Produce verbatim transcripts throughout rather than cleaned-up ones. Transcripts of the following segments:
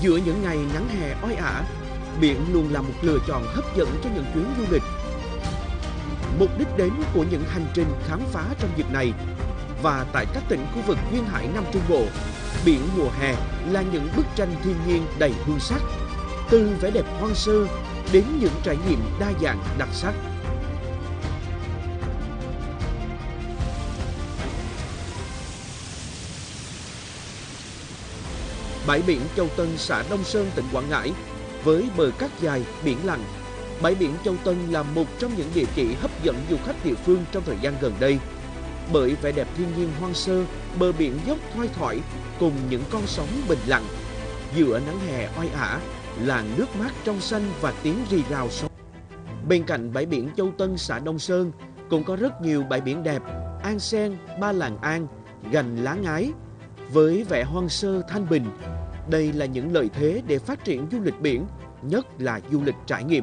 Giữa những ngày nắng hè oi ả, biển luôn là một lựa chọn hấp dẫn cho những chuyến du lịch. Mục đích đến của những hành trình khám phá trong dịp này và tại các tỉnh khu vực duyên hải Nam Trung Bộ, biển mùa hè là những bức tranh thiên nhiên đầy hương sắc, từ vẻ đẹp hoang sơ đến những trải nghiệm đa dạng đặc sắc. Bãi biển Châu Tân, xã Đông Sơn, tỉnh Quảng Ngãi, với bờ cát dài, biển lặng, bãi biển Châu Tân là một trong những địa chỉ hấp dẫn du khách địa phương trong thời gian gần đây. Bởi vẻ đẹp thiên nhiên hoang sơ, bờ biển dốc thoai thoải cùng những con sóng bình lặng. Giữa nắng hè oi ả, làn nước mát trong xanh và tiếng rì rào sóng. Bên cạnh bãi biển Châu Tân, xã Đông Sơn, cũng có rất nhiều bãi biển đẹp, An Sen, Ba Làng An, Gành Lá Ngái. Với vẻ hoang sơ thanh bình, đây là những lợi thế để phát triển du lịch biển, nhất là du lịch trải nghiệm.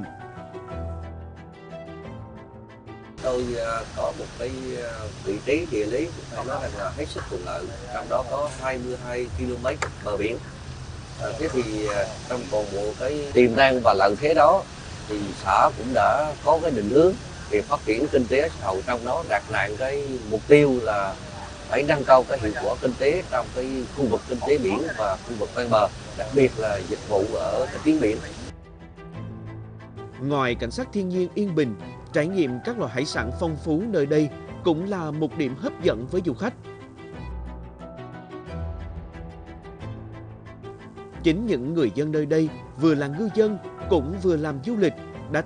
Tôi có một cái vị trí địa lý phải nói rằng là hết sức thuận lợi, trong đó có hai mươi hai ki lô mét bờ biển. Thế thì trong toàn bộ cái tiềm năng và lợi thế đó thì xã cũng đã có cái định hướng về phát triển kinh tế xã hội, trong đó đặt nặng cái mục tiêu là phải nâng cao cái hiệu quả kinh tế trong cái khu vực kinh tế biển và khu vực ven bờ, đặc biệt là dịch vụ ở cái tuyến biển. Ngoài cảnh sắc thiên nhiên yên bình, trải nghiệm các loại hải sản phong phú nơi đây cũng là một điểm hấp dẫn với du khách. Chính những người dân nơi đây vừa là ngư dân cũng vừa làm du lịch,